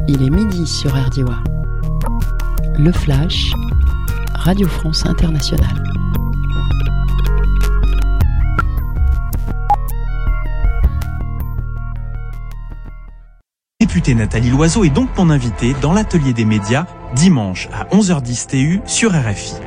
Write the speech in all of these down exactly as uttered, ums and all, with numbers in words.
Il est midi sur R D W. Le Flash, Radio France Internationale. Députée Nathalie Loiseau est donc mon invitée dans l'atelier des médias, dimanche à onze heures dix T U sur R F I.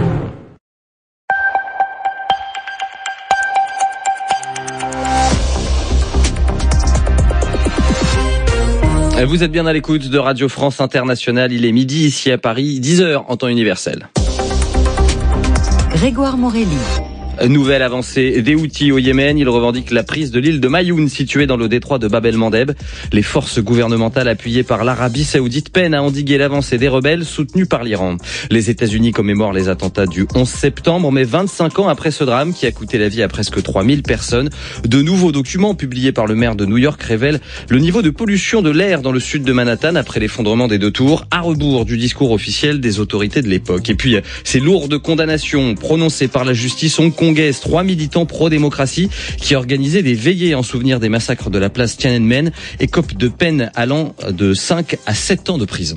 Vous êtes bien à l'écoute de Radio France Internationale. Il est midi ici à Paris, dix heures en temps universel. Grégoire Morelli. Nouvelle avancée des Houthis au Yémen. Ils revendiquent la prise de l'île de Mayoun, située dans le détroit de Bab el-Mandeb. Les forces gouvernementales appuyées par l'Arabie Saoudite peinent à endiguer l'avancée des rebelles soutenus par l'Iran. Les États-Unis commémorent les attentats du onze septembre, mais vingt-cinq ans après ce drame qui a coûté la vie à presque trois mille personnes, de nouveaux documents publiés par le maire de New York révèlent le niveau de pollution de l'air dans le sud de Manhattan après l'effondrement des deux tours, à rebours du discours officiel des autorités de l'époque. Et puis, ces lourdes condamnations prononcées par la justice ont congolaise, trois militants pro-démocratie qui organisaient des veillées en souvenir des massacres de la place Tiananmen et copent de peine allant de cinq à sept ans de prison.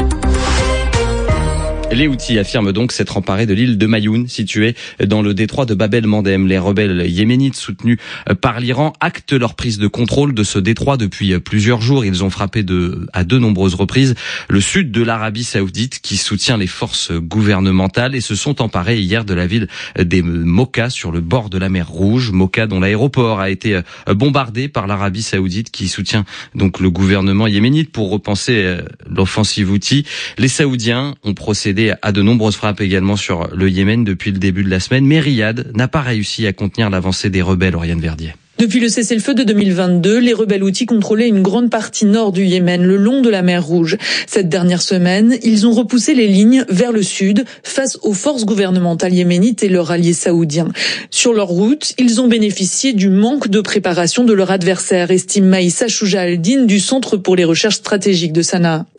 Les Houthis affirment donc s'être emparés de l'île de Mayoun, située dans le détroit de Bab el-Mandeb. Les rebelles yéménites soutenus par l'Iran actent leur prise de contrôle de ce détroit depuis plusieurs jours. Ils ont frappé de, à de nombreuses reprises le sud de l'Arabie Saoudite qui soutient les forces gouvernementales et se sont emparés hier de la ville des Mocha sur le bord de la mer Rouge. Mocha dont l'aéroport a été bombardé par l'Arabie Saoudite qui soutient donc le gouvernement yéménite pour repenser l'offensive Houthi. Les Saoudiens ont procédé à de nombreuses frappes également sur le Yémen depuis le début de la semaine, mais Riyad n'a pas réussi à contenir l'avancée des rebelles. Oriane Verdier. Depuis le cessez-le-feu de deux mille vingt-deux, les rebelles Houthis contrôlaient une grande partie nord du Yémen, le long de la mer Rouge. Cette dernière semaine, ils ont repoussé les lignes vers le sud, face aux forces gouvernementales yéménites et leurs alliés saoudiens. Sur leur route, ils ont bénéficié du manque de préparation de leur adversaire, estime Maïssa Chouja Al-Din du Centre pour les recherches stratégiques de Sanaa.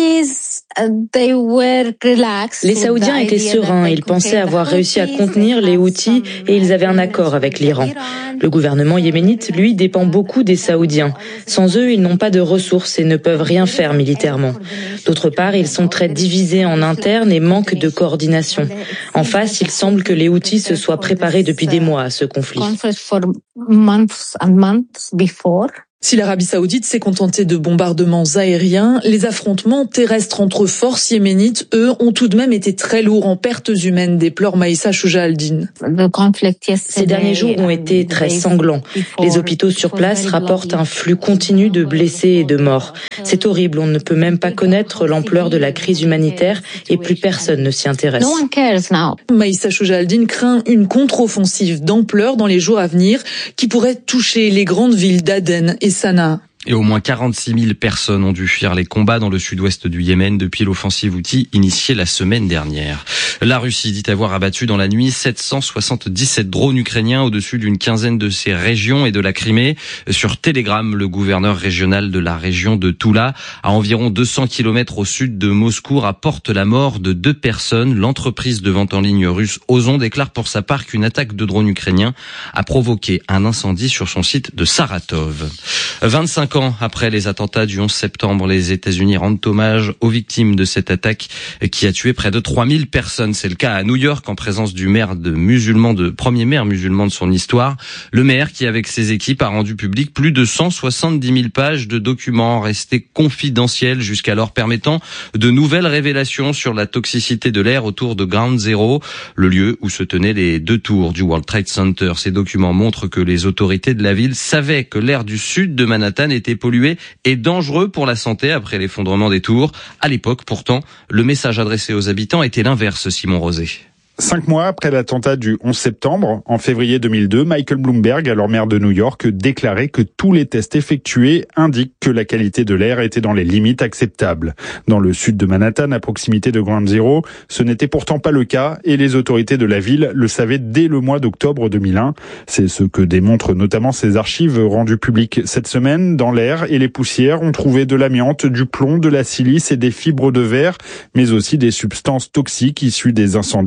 Les Saoudiens étaient sereins, ils pensaient avoir réussi à contenir les Houthis et ils avaient un accord avec l'Iran. Le gouvernement yéménite, lui, dépend beaucoup des Saoudiens. Sans eux, ils n'ont pas de ressources et ne peuvent rien faire militairement. D'autre part, ils sont très divisés en interne et manquent de coordination. En face, il semble que les Houthis se soient préparés depuis des mois à ce conflit. Si l'Arabie Saoudite s'est contentée de bombardements aériens, les affrontements terrestres entre forces yéménites, eux, ont tout de même été très lourds en pertes humaines, déplore Maïssa Chouja Al-Din. Ces derniers jours ont été très sanglants. Les hôpitaux sur place rapportent un flux continu de blessés et de morts. C'est horrible, on ne peut même pas connaître l'ampleur de la crise humanitaire et plus personne ne s'y intéresse. Maïssa Chouja Al-Din craint une contre-offensive d'ampleur dans les jours à venir qui pourrait toucher les grandes villes d'Aden et Sanaa. Et au moins quarante-six mille personnes ont dû fuir les combats dans le sud-ouest du Yémen depuis l'offensive Houthi initiée la semaine dernière. La Russie dit avoir abattu dans la nuit sept cent soixante-dix-sept drones ukrainiens au-dessus d'une quinzaine de ses régions et de la Crimée. Sur Telegram, le gouverneur régional de la région de Toula, à environ deux cents kilomètres au sud de Moscou, rapporte la mort de deux personnes. L'entreprise de vente en ligne russe Ozon déclare pour sa part qu'une attaque de drones ukrainiens a provoqué un incendie sur son site de Saratov. vingt-cinq ans après les attentats du onze septembre, les États-Unis rendent hommage aux victimes de cette attaque qui a tué près de trois mille personnes. C'est le cas à New York en présence du maire de musulman, de premier maire musulman de son histoire. Le maire qui, avec ses équipes, a rendu public plus de cent soixante-dix mille pages de documents restés confidentiels jusqu'alors, permettant de nouvelles révélations sur la toxicité de l'air autour de Ground Zero, le lieu où se tenaient les deux tours du World Trade Center. Ces documents montrent que les autorités de la ville savaient que l'air du sud de Manhattan était pollué et dangereux pour la santé après l'effondrement des tours. À l'époque, pourtant, le message adressé aux habitants était l'inverse, Simon Rosé. Cinq mois après l'attentat du onze septembre, en février deux mille deux, Michael Bloomberg, alors maire de New York, déclarait que tous les tests effectués indiquent que la qualité de l'air était dans les limites acceptables. Dans le sud de Manhattan, à proximité de Ground Zero, ce n'était pourtant pas le cas et les autorités de la ville le savaient dès le mois d'octobre deux mille un. C'est ce que démontrent notamment ces archives rendues publiques cette semaine. Dans l'air et les poussières, on trouvait de l'amiante, du plomb, de la silice et des fibres de verre, mais aussi des substances toxiques issues des incendies qui ont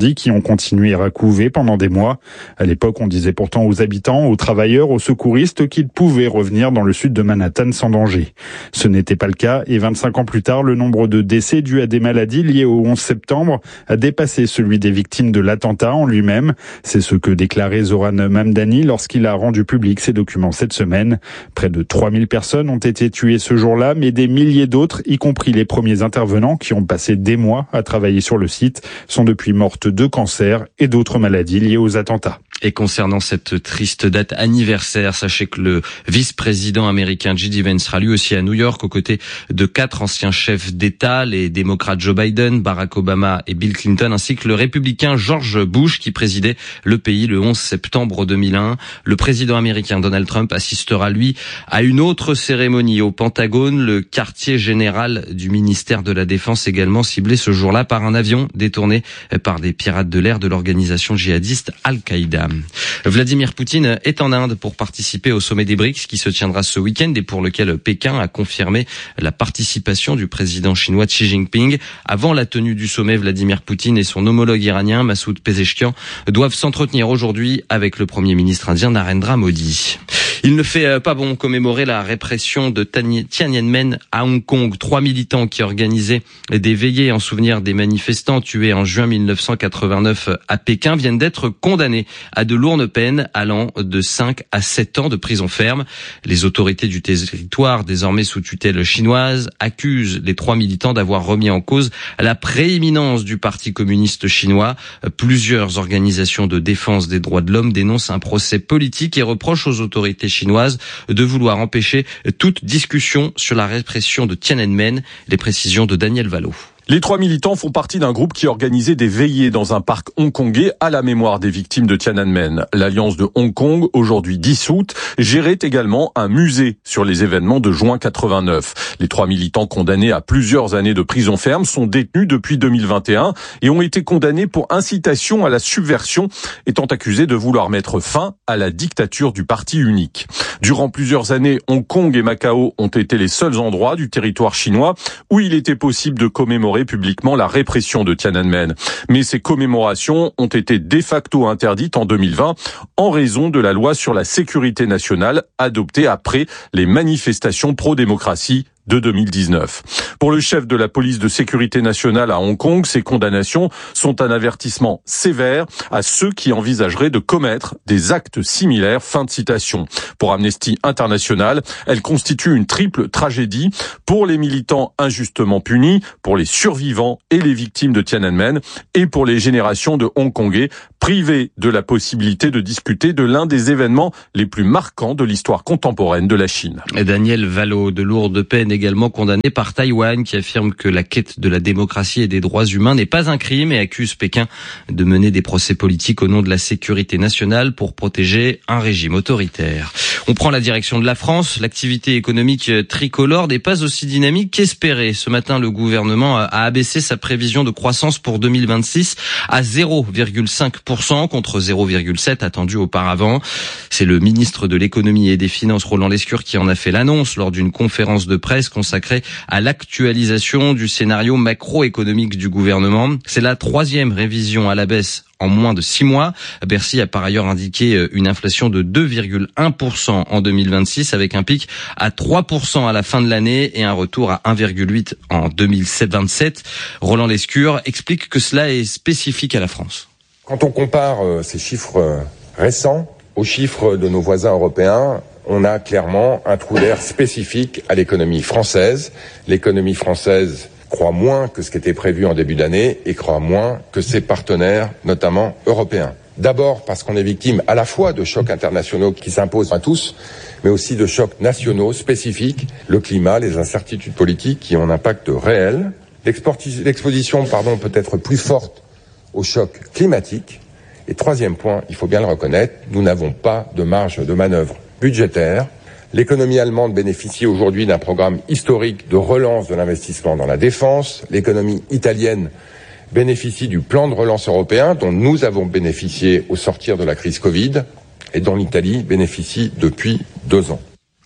continué à couver pendant des mois. À l'époque, on disait pourtant aux habitants, aux travailleurs, aux secouristes qu'ils pouvaient revenir dans le sud de Manhattan sans danger. Ce n'était pas le cas et vingt-cinq ans plus tard, le nombre de décès dus à des maladies liées au onze septembre a dépassé celui des victimes de l'attentat en lui-même. C'est ce que déclarait Zoran Mamdani lorsqu'il a rendu public ces documents cette semaine. Près de trois mille personnes ont été tuées ce jour-là, mais des milliers d'autres, y compris les premiers intervenants qui ont passé des mois à travailler sur le site, sont depuis mortes de cancer et d'autres maladies liées aux attentats. Et concernant cette triste date anniversaire, sachez que le vice-président américain J D Vance sera lui aussi à New York aux côtés de quatre anciens chefs d'État, les démocrates Joe Biden, Barack Obama et Bill Clinton, ainsi que le républicain George Bush qui présidait le pays le onze septembre deux mille un. Le président américain Donald Trump assistera lui à une autre cérémonie au Pentagone, le quartier général du ministère de la Défense également ciblé ce jour-là par un avion détourné par des pirates de l'air de l'organisation djihadiste Al-Qaïda. Vladimir Poutine est en Inde pour participer au sommet des BRICS qui se tiendra ce week-end et pour lequel Pékin a confirmé la participation du président chinois Xi Jinping. Avant la tenue du sommet, Vladimir Poutine et son homologue iranien Massoud Pezeshkian doivent s'entretenir aujourd'hui avec le premier ministre indien Narendra Modi. Il ne fait pas bon commémorer la répression de Tiananmen à Hong Kong. Trois militants qui organisaient des veillées en souvenir des manifestants tués en juin mille neuf cent quatre-vingt-neuf à Pékin viennent d'être condamnés à de lourdes peines allant de cinq à sept ans de prison ferme. Les autorités du territoire, désormais sous tutelle chinoise, accusent les trois militants d'avoir remis en cause la prééminence du Parti communiste chinois. Plusieurs organisations de défense des droits de l'homme dénoncent un procès politique et reprochent aux autorités chinoises de vouloir empêcher toute discussion sur la répression de Tiananmen. Les précisions de Daniel Vallot. Les trois militants font partie d'un groupe qui organisait des veillées dans un parc hongkongais à la mémoire des victimes de Tiananmen. L'Alliance de Hong Kong, aujourd'hui dissoute, gérait également un musée sur les événements de juin quatre-vingt-neuf. Les trois militants condamnés à plusieurs années de prison ferme sont détenus depuis deux mille vingt et un et ont été condamnés pour incitation à la subversion, étant accusés de vouloir mettre fin à la dictature du parti unique. Durant plusieurs années, Hong Kong et Macao ont été les seuls endroits du territoire chinois où il était possible de commémorer publiquement la répression de Tiananmen. Mais ces commémorations ont été de facto interdites en deux mille vingt en raison de la loi sur la sécurité nationale adoptée après les manifestations pro-démocratie de deux mille dix-neuf. Pour le chef de la police de sécurité nationale à Hong Kong, ces condamnations sont un avertissement sévère à ceux qui envisageraient de commettre des actes similaires. Fin de citation. Pour Amnesty International, elle constitue une triple tragédie pour les militants injustement punis, pour les survivants et les victimes de Tiananmen et pour les générations de Hongkongais privés de la possibilité de discuter de l'un des événements les plus marquants de l'histoire contemporaine de la Chine. Et Daniel Vallot, de lourdes peines également condamné par Taïwan qui affirme que la quête de la démocratie et des droits humains n'est pas un crime et accuse Pékin de mener des procès politiques au nom de la sécurité nationale pour protéger un régime autoritaire. On prend la direction de la France. L'activité économique tricolore n'est pas aussi dynamique qu'espéré. Ce matin, le gouvernement a abaissé sa prévision de croissance pour deux mille vingt-six à zéro virgule cinq pour cent contre zéro virgule sept pour cent attendu auparavant. C'est le ministre de l'économie et des finances, Roland Lescure, qui en a fait l'annonce lors d'une conférence de presse consacrée à l'actualisation du scénario macroéconomique du gouvernement. C'est la troisième révision à la baisse en moins de six mois. Bercy a par ailleurs indiqué une inflation de deux virgule un pour cent en deux mille vingt-six avec un pic à trois pour cent à la fin de l'année et un retour à un virgule huit pour cent en deux mille vingt-sept. Roland Lescure explique que cela est spécifique à la France. Quand on compare ces chiffres récents aux chiffres de nos voisins européens, on a clairement un trou d'air spécifique à l'économie française. L'économie française croît moins que ce qui était prévu en début d'année et croît moins que ses partenaires, notamment européens. D'abord parce qu'on est victime à la fois de chocs internationaux qui s'imposent à tous, mais aussi de chocs nationaux spécifiques, le climat, les incertitudes politiques qui ont un impact réel. L'exposition, pardon, peut être plus forte aux chocs climatiques. Et troisième point, il faut bien le reconnaître, nous n'avons pas de marge de manœuvre budgétaire. L'économie allemande bénéficie aujourd'hui d'un programme historique de relance de l'investissement dans la défense. L'économie italienne bénéficie du plan de relance européen dont nous avons bénéficié au sortir de la crise Covid et dont l'Italie bénéficie depuis deux ans.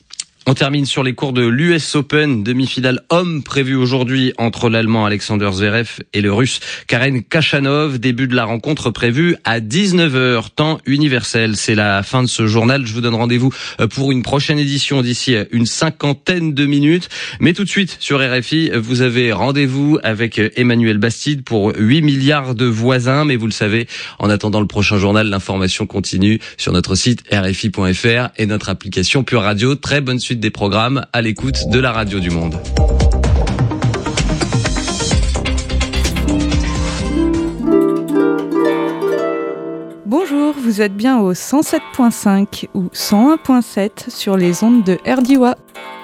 On termine sur les cours de l'U S Open, demi-finale homme prévue aujourd'hui entre l'Allemand Alexander Zverev et le Russe Karen Khachanov. Début de la rencontre prévue à dix-neuf heures, temps universel. C'est la fin de ce journal. Je vous donne rendez-vous pour une prochaine édition d'ici une cinquantaine de minutes. Mais tout de suite, sur R F I, vous avez rendez-vous avec Emmanuel Bastide pour huit milliards de voisins. Mais vous le savez, en attendant le prochain journal, l'information continue sur notre site r f i point f r et notre application Pure Radio. Très bonne suite des programmes à l'écoute de la radio du monde. Bonjour, vous êtes bien au cent sept point cinq ou cent un point sept sur les ondes de R D I W A.